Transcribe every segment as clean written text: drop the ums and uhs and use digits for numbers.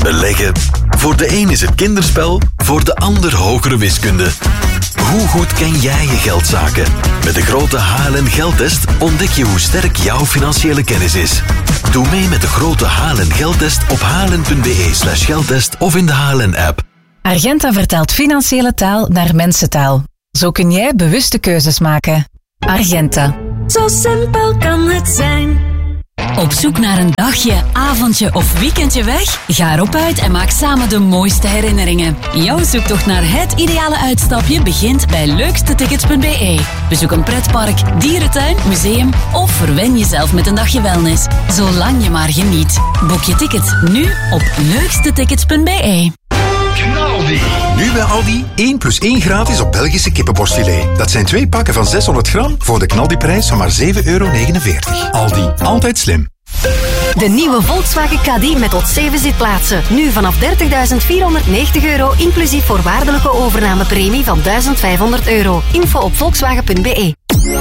Beleggen. Voor de een is het kinderspel, voor de ander hogere wiskunde. Hoe goed ken jij je geldzaken? Met de grote HLN Geldtest ontdek je hoe sterk jouw financiële kennis is. Doe mee met de grote HLN Geldtest op hln.be/geldtest of in de HLN-app. Argenta vertaalt financiële taal naar mensentaal. Zo kun jij bewuste keuzes maken. Argenta. Zo simpel kan het zijn. Op zoek naar een dagje, avondje of weekendje weg? Ga erop uit en maak samen de mooiste herinneringen. Jouw zoektocht naar het ideale uitstapje begint bij leukstetickets.be. Bezoek een pretpark, dierentuin, museum of verwen jezelf met een dagje wellness. Zolang je maar geniet. Boek je ticket nu op leukstetickets.be. Knaldi. Nu bij Aldi 1 + 1 gratis op Belgische kippenborstfilet. Dat zijn 2 pakken van 600 gram voor de knaldiprijs van maar €7,49. Aldi, altijd slim. De nieuwe Volkswagen Caddy met tot 7 zitplaatsen. Nu vanaf €30.490 inclusief voorwaardelijke overnamepremie van €1.500. Info op volkswagen.be.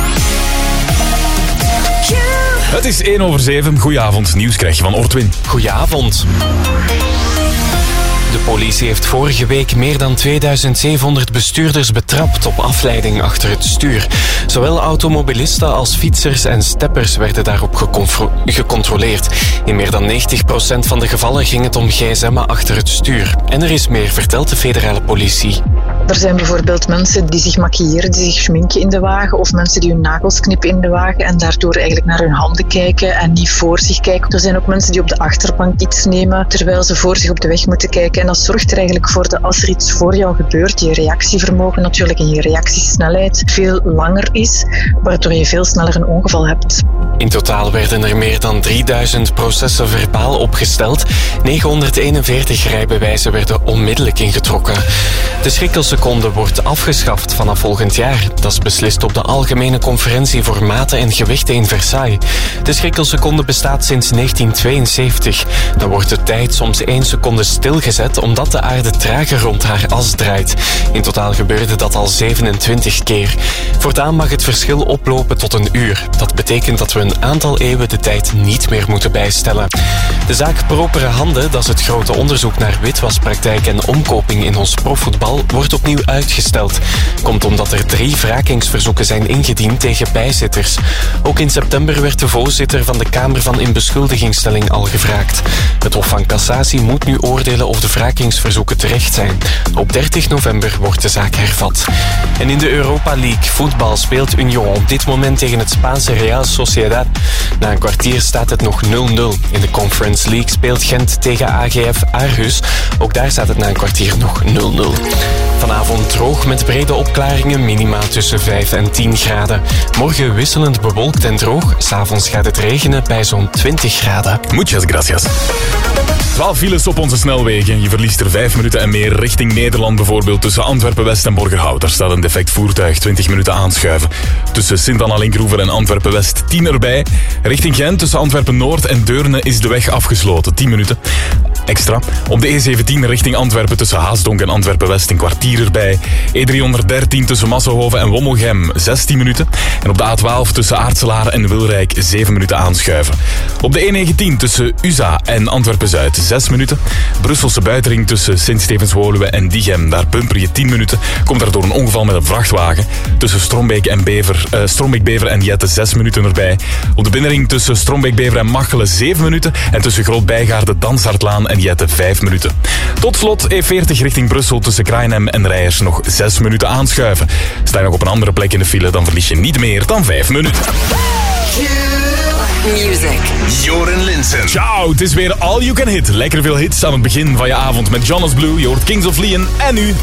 Het is 1:07. Goedenavond. Nieuws krijg je van Ortwin. Goedenavond. De politie heeft vorige week meer dan 2700 bestuurders betrapt op afleiding achter het stuur. Zowel automobilisten als fietsers en steppers werden daarop gecontroleerd. In meer dan 90% van de gevallen ging het om gsm'en achter het stuur. En er is meer, vertelt de federale politie. Er zijn bijvoorbeeld mensen die zich maquilleren, die zich schminken in de wagen, of mensen die hun nagels knippen in de wagen en daardoor eigenlijk naar hun handen kijken en niet voor zich kijken. Er zijn ook mensen die op de achterbank iets nemen terwijl ze voor zich op de weg moeten kijken. En dat zorgt er eigenlijk voor dat als er iets voor jou gebeurt, je reactievermogen natuurlijk en je reactiesnelheid veel langer is, waardoor je veel sneller een ongeval hebt. In totaal werden er meer dan 3000 processen verbaal opgesteld. 941 rijbewijzen werden onmiddellijk ingetrokken. De schrikkelseconde wordt afgeschaft vanaf volgend jaar. Dat is beslist op de Algemene Conferentie voor Maten en Gewichten in Versailles. De schrikkelseconde bestaat sinds 1972. Dan wordt de tijd soms 1 seconde stilgezet omdat de aarde trager rond haar as draait. In totaal gebeurde dat al 27 keer. Voortaan mag het verschil oplopen tot 1 uur. Dat betekent dat we een aantal eeuwen de tijd niet meer moeten bijstellen. De zaak Propere Handen, dat is het grote onderzoek naar witwaspraktijk en omkoping in ons profvoetbal, wordt opnieuw uitgesteld. Komt omdat er 3 wrakingsverzoeken zijn ingediend tegen bijzitters. Ook in september werd de voorzitter van de Kamer van Inbeschuldigingsstelling al gevraagd. Het Hof van Cassatie moet nu oordelen of de wrakingsverzoeken terecht zijn. Op 30 november wordt de zaak hervat. En in de Europa League voetbal speelt Union op dit moment tegen het Spaanse Real Sociedad. Na een kwartier staat het nog 0-0. In de Conference League speelt Gent tegen AGF Aarhus. Ook daar staat het na een kwartier nog 0-0. Vanavond droog met brede opklaringen, minima tussen 5 en 10 graden. Morgen wisselend bewolkt en droog. 's Avonds gaat het regenen bij zo'n 20 graden. Muchas gracias. 12 files op onze snelwegen. Je verliest er 5 minuten en meer richting Nederland, bijvoorbeeld tussen Antwerpen-West en Borgerhout. Daar staat een defect voertuig, 20 minuten aanschuiven. Tussen Sint-Anna-Linkroever en Antwerpen-West 10 erbij. Richting Gent tussen Antwerpen-Noord en Deurne is de weg afgesloten, 10 minuten extra. Op de E17 richting Antwerpen tussen Haasdonk en Antwerpen-West een kwartier erbij. E313 tussen Massenhoven en Wommelgem 16 minuten. En op de A12 tussen Aartselaar en Wilrijk 7 minuten aanschuiven. Op de E19 tussen USA en Antwerpen-Zuid 6 minuten. Brusselse buitenring tussen Sint-Stevens-Woluwe en Diegem. Daar bumper je 10 minuten. Komt daar door een ongeval met een vrachtwagen. Tussen Strombeek-Bever en Jette 6 minuten erbij. Op de binnenring tussen Strombeek-Bever en Machelen 7 minuten. En tussen Groot-Bijgaarde, Dansaardlaan en Jette 5 minuten. Tot slot E40 richting Brussel tussen Kraaienhem en Rijers nog 6 minuten aanschuiven. Sta je nog op een andere plek in de file, dan verlies je niet meer dan 5 minuten. Music. Joren Linsen. Ciao, het is weer All You Can Hit. Lekker veel hits aan het begin van je avond met Jonas Blue. Je hoort Kings of Leon en nu